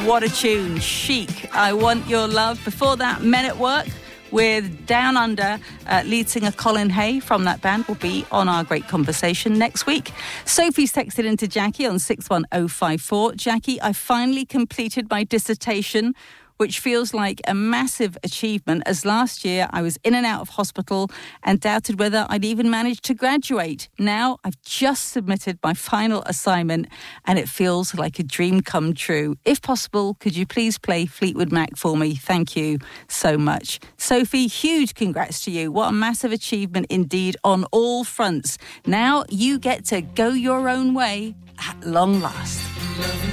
What a tune. Chic, I Want Your Love. Before that, Men at Work with Down Under. Lead singer Colin Hay from that band will be on our Great Conversation next week. Sophie's texted into Jackie on 61054. Jackie, I finally completed my dissertation, which feels like a massive achievement, as last year I was in and out of hospital and doubted whether I'd even manage to graduate. Now I've just submitted my final assignment and it feels like a dream come true. If possible, could you please play Fleetwood Mac for me? Thank you so much. Sophie, huge congrats to you. What a massive achievement indeed on all fronts. Now you get to go your own way at long last.